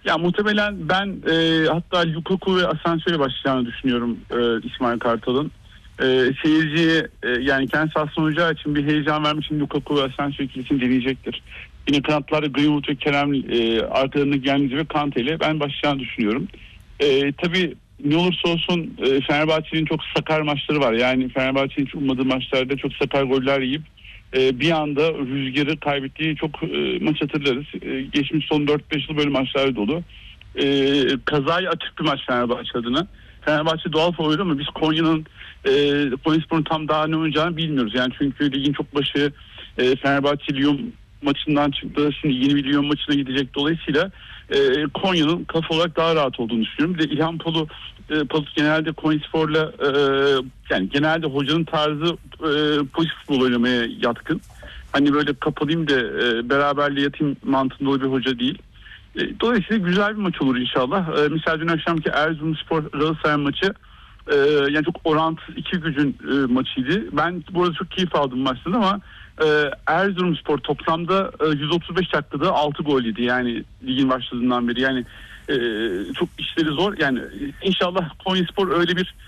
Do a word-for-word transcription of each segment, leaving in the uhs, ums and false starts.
Ya muhtemelen ben e, hatta Lukaku ve Asensio'ya başlayacağını düşünüyorum e, İsmail Kartal'ın. E, seyirciye e, yani kendi sahasında oynayacağı için bir heyecan vermek için Lukaku ve Asensio ikilisini deneyecektir. Yine kanatlarda Greenwood ve Kerem e, arkalarında Genzi ve Kante ile ben başlayacağını düşünüyorum. E, tabii ne olursa olsun e, Fenerbahçe'nin çok sakar maçları var. Yani Fenerbahçe'nin hiç ummadığı maçlarda çok sakar goller yiyip e, bir anda rüzgarı kaybettiği çok e, maç hatırlarız. E, geçmiş son dört beş yıl böyle maçlar dolu. E, kazayı açık bir maç Fenerbahçe adına. Fenerbahçe doğal favori ama biz Konya'nın e, Konyaspor'un tam daha ne oynayacağını bilmiyoruz. Yani çünkü ligin çok başı e, Fenerbahçe Lyon maçından çıktı. Şimdi yeni bir Lyon maçına gidecek. Dolayısıyla e, Konya'nın kafa olarak daha rahat olduğunu düşünüyorum. Bir de İlhan Palu, e, Palut genelde Konyaspor'la e, yani genelde hocanın tarzı e, pozitif futbol oynamaya yatkın. Hani böyle kapalayım da e, beraberle yatayım mantığında bir hoca değil. E, dolayısıyla güzel bir maç olur inşallah. E, mesela dün akşamki Erzurumspor Galatasaray maçı e, yani çok orantısız iki gücün e, maçıydı. Ben bu arada çok keyif aldım maçtan ama e, Erzurumspor toplamda e, yüz otuz beş dakikada altı gol yedi. Yani ligin başladığından beri yani e, çok işleri zor. Yani inşallah Konyaspor öyle bir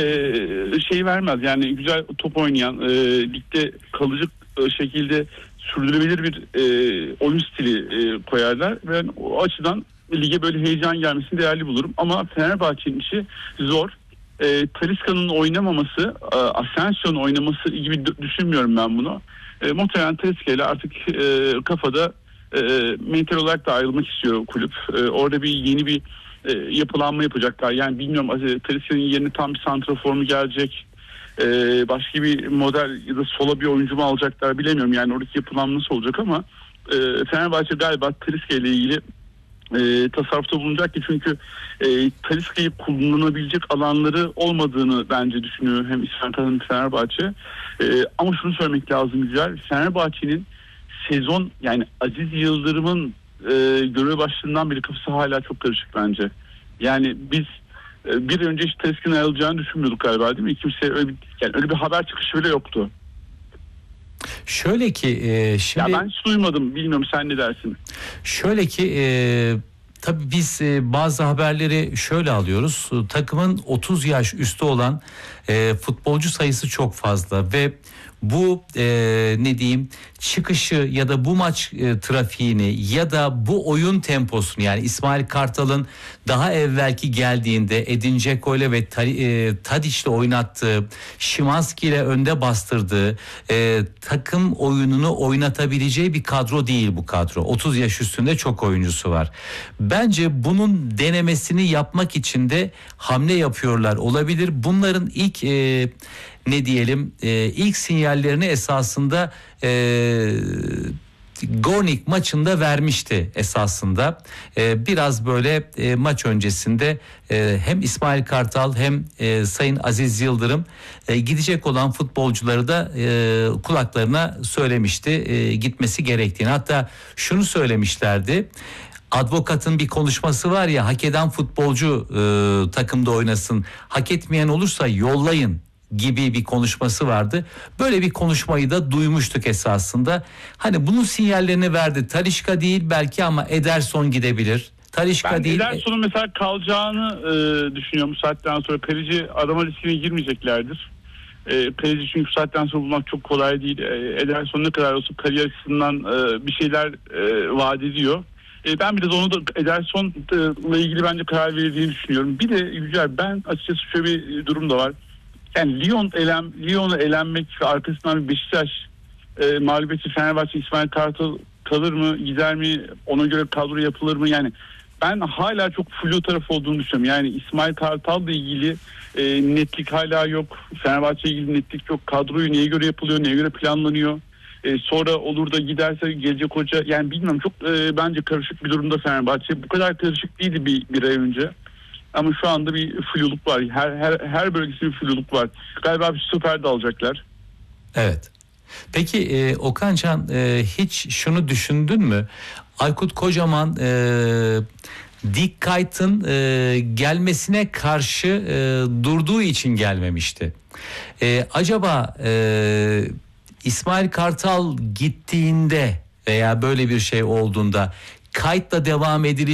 e, şey vermez. Yani güzel top oynayan, e, ligde kalıcı e, şekilde sürdürülebilir bir e, oyun stili e, koyarlar. Ve ben o açıdan lige böyle heyecan gelmesini değerli bulurum. Ama Fenerbahçe'nin işi zor. E, Talisca'nın oynamaması, e, Asensio'nun oynaması gibi düşünmüyorum ben bunu. E, muhtemelen Talisca ile artık e, kafada e, mental olarak da ayrılmak istiyor kulüp. E, orada bir yeni bir e, yapılanma yapacaklar. Yani bilmiyorum Talisca'nın yerine tam bir santrafor mu gelecek? E, başka bir model ya da sola bir oyuncu mu alacaklar bilemiyorum. Yani oradaki yapılanma nasıl olacak ama e, Fenerbahçe galiba Talisca ile ilgili E, tasarrufta bulunacak ki çünkü e, Talisca'yı kullanabilecek alanları olmadığını bence düşünüyor hem İsmail hem Fenerbahçe. E, ama şunu söylemek lazım güzel. Fenerbahçe'nin sezon yani Aziz Yıldırım'ın e, görev başladığından beri kafası hala çok karışık bence. Yani biz e, bir önce hiç Talisca'nın ayrılacağını düşünmüyorduk galiba değil mi? Kimse öyle bir, yani öyle bir haber çıkışı bile yoktu. Şöyle ki e, şimdi... Ya ben hiç duymadım. Bilmiyorum sen ne dersin? Şöyle ki e, tabii biz e, bazı haberleri şöyle alıyoruz. Takımın otuz yaş üstü olan e, futbolcu sayısı çok fazla ve bu e, ne diyeyim çıkışı ya da bu maç e, trafiğini ya da bu oyun temposunu yani İsmail Kartal'ın daha evvelki geldiğinde Edin Dzeko ile ve e, Tadiç'le oynattığı, Szymański ile önde bastırdığı e, takım oyununu oynatabileceği bir kadro değil bu kadro. otuz yaş üstünde çok oyuncusu var. Bence bunun denemesini yapmak için de hamle yapıyorlar olabilir. Bunların ilk e, ne diyelim e, ilk sinyallerini esasında e, Gornik maçında vermişti esasında. E, biraz böyle e, maç öncesinde e, hem İsmail Kartal hem e, Sayın Aziz Yıldırım e, gidecek olan futbolcuları da e, kulaklarına söylemişti e, gitmesi gerektiğini. Hatta şunu söylemişlerdi. Advokatın bir konuşması var ya, hak eden futbolcu e, takımda oynasın, hak etmeyen olursa yollayın gibi bir konuşması vardı. Böyle bir konuşmayı da duymuştuk esasında. Hani bunun sinyallerini verdi. Talisca değil belki ama Ederson gidebilir. Talisca ben değil. Ederson'un mesela kalacağını e, düşünüyorum bu saatten sonra. Kaleci arama riskine girmeyeceklerdir. E, kaleci çünkü bu saatten sonra bulmak çok kolay değil. E, Ederson ne kadar olsa kariyer açısından e, bir şeyler e, vaat ediyor. E, ben biraz onu da Ederson'la ilgili bence karar verildiğini düşünüyorum. Bir de Yücel, ben açıkçası şöyle bir durum da var. Yani Lyon elem, Lyon'u elenmek ve arkasından bir Beşiktaş e, mağlubiyeti Fenerbahçe İsmail Kartal kalır mı gider mi, ona göre kadro yapılır mı, yani ben hala çok flu tarafı olduğunu düşünüyorum. Yani İsmail Kartal'la ilgili e, netlik hala yok, Fenerbahçe ile ilgili netlik yok, kadroyu neye göre yapılıyor, neye göre planlanıyor, e, sonra olur da giderse gelecek hoca, yani bilmiyorum, çok e, bence karışık bir durumda Fenerbahçe. Bu kadar karışık değildi bir, bir ay önce. Ama şu anda bir fluluk var. Her her her bölgesinde bir fluluk var. Galiba bir stoper de alacaklar. Evet. Peki e, Okancan e, hiç şunu düşündün mü? Aykut Kocaman e, Dick Kuyt'ın e, gelmesine karşı e, durduğu için gelmemişti. E, acaba e, İsmail Kartal gittiğinde veya böyle bir şey olduğunda Kuyt'la devam edilecek